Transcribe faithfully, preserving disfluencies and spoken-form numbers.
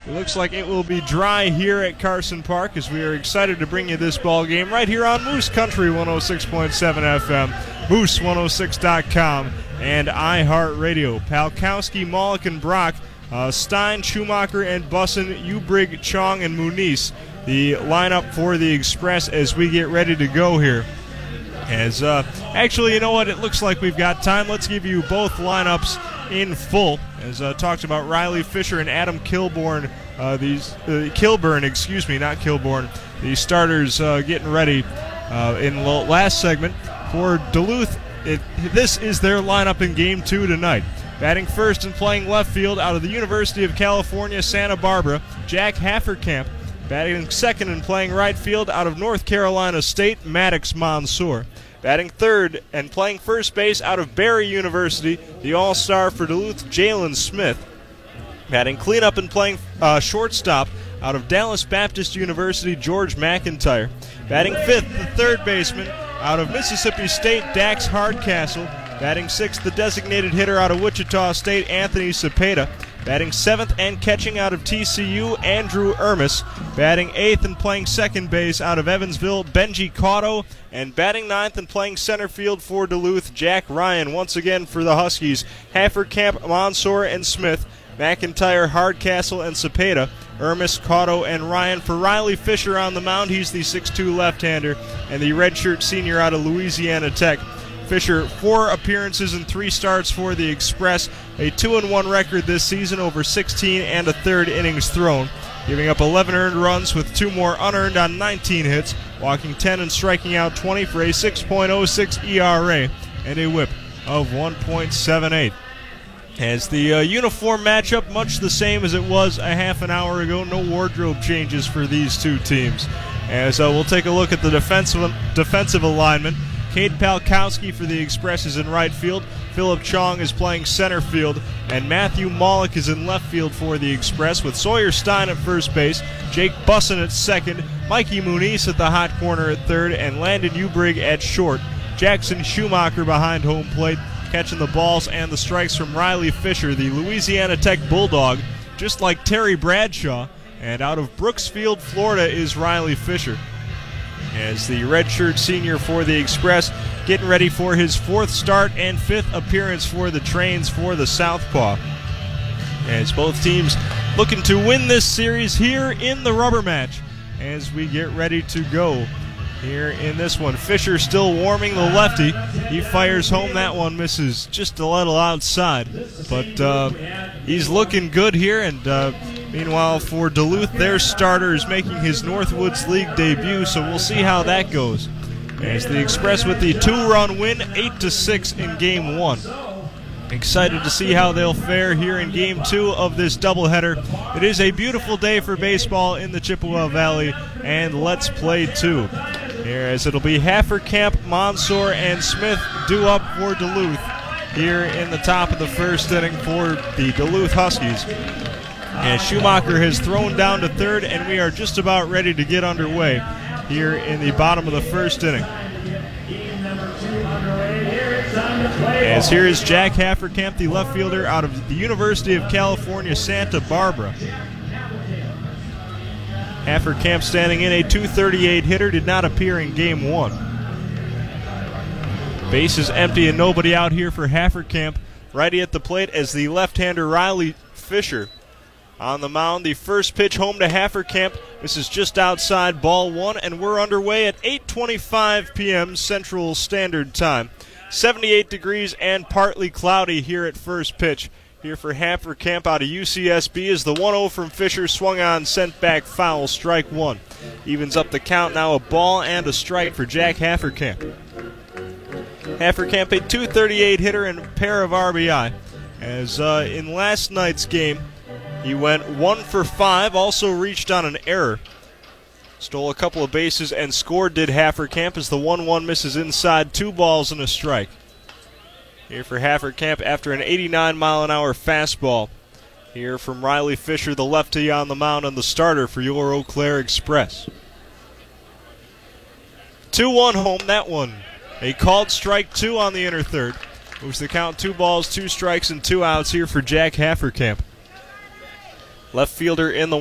It looks like it will be dry here at Carson Park as we are excited to bring you this ball game right here on Moose Country one oh six point seven F M, Moose one oh six dot com, and iHeartRadio. Palkowski, Malik, and Brock, uh, Stein, Schumacher, and Bussin, Ubrig, Chong, and Muniz. The lineup for the Express as we get ready to go here. As uh, actually, you know what? It looks like we've got time. Let's give you both lineups in full. As uh, talked about Riley Fisher and Adam Kilborn, uh, these uh, Kilburn, excuse me, not Kilborn. The starters uh, getting ready uh, in the last segment for Duluth. It, this is their lineup in Game Two tonight. Batting first and playing left field out of the University of California, Santa Barbara, Jack Hafferkamp. Batting second and playing right field out of North Carolina State, Maddox Mansour. Batting third and playing first base out of Barry University, the all-star for Duluth, Jalen Smith. Batting cleanup and playing uh, shortstop out of Dallas Baptist University, George McIntyre. Batting fifth, the third baseman out of Mississippi State, Dax Hardcastle. Batting sixth, the designated hitter out of Wichita State, Anthony Cepeda. Batting seventh and catching out of T C U, Andrew Ermis. Batting eighth and playing second base out of Evansville, Benji Cotto. And batting ninth and playing center field for Duluth, Jack Ryan. Once again for the Huskies, Hafferkamp, Mansour, and Smith. McIntyre, Hardcastle, and Cepeda. Ermis, Cotto, and Ryan. For Riley Fisher on the mound, he's the six two left-hander and the redshirt senior out of Louisiana Tech. Fisher, four appearances and three starts for the Express, a two and one record this season over sixteen and a third innings thrown, giving up eleven earned runs with two more unearned on nineteen hits, walking ten and striking out twenty for a six point oh six E R A and a whip of one point seven eight. As the uh, uniform matchup, much the same as it was a half an hour ago, no wardrobe changes for these two teams. As uh, we'll take a look at the defensive defensive alignment. Cade Palkowski for the Express is in right field. Philip Chong is playing center field. And Matthew Malik is in left field for the Express with Sawyer Stein at first base, Jake Bussin at second, Mikey Muniz at the hot corner at third, and Landon Ubrig at short. Jackson Schumacher behind home plate, catching the balls and the strikes from Riley Fisher, the Louisiana Tech Bulldog, just like Terry Bradshaw. And out of Brooksfield, Florida is Riley Fisher. As the redshirt senior for the Express getting ready for his fourth start and fifth appearance for the Trains for the Southpaw. As both teams looking to win this series here in the rubber match as we get ready to go here in this one. Fisher still warming the lefty. He fires home. That one misses just a little outside. But uh, he's looking good here. And uh, meanwhile, for Duluth, their starter is making his Northwoods League debut, so we'll see how that goes. As the Express with the two-run win, eight to six in Game one. Excited to see how they'll fare here in Game two of this doubleheader. It is a beautiful day for baseball in the Chippewa Valley, and let's play two. Here, as it'll be Hafferkamp, Mansour, and Smith due up for Duluth here in the top of the first inning for the Duluth Huskies. And Schumacher has thrown down to third, and we are just about ready to get underway here in the bottom of the first inning. As here is Jack Hafferkamp, the left fielder out of the University of California, Santa Barbara. Hafferkamp standing in, a two thirty-eight hitter, did not appear in Game one. Base is empty and nobody out here for Hafferkamp. Righty at the plate as the left-hander Riley Fisher on the mound. The first pitch home to Hafferkamp. This is just outside, ball one, and we're underway at eight twenty-five p.m. Central Standard Time. seventy-eight degrees and partly cloudy here at first pitch. Here for Hafferkamp out of U C S B is the one oh from Fisher, swung on, sent back foul, strike one. Evens up the count now, a ball and a strike for Jack Hafferkamp. Hafferkamp, a two thirty-eight hitter and a pair of R B I. As uh, in last night's game, he went one for five, also reached on an error. Stole a couple of bases and scored, did Hafferkamp, as the one one misses inside, two balls and a strike. Here for Hafferkamp after an eighty-nine mile an hour fastball. Here from Riley Fisher, the lefty on the mound and the starter for your Eau Claire Express. two one home, that one. A called strike two on the inner third. Moves the count, two balls, two strikes, and two outs here for Jack Hafferkamp. Left fielder in the